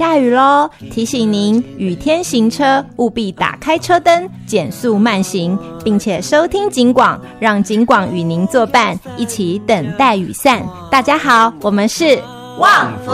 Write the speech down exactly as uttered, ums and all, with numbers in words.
下雨咯，提醒您雨天行车务必打开车灯，减速慢行，并且收听警广，让警广与您作伴，一起等待雨散。大家好，我们是旺福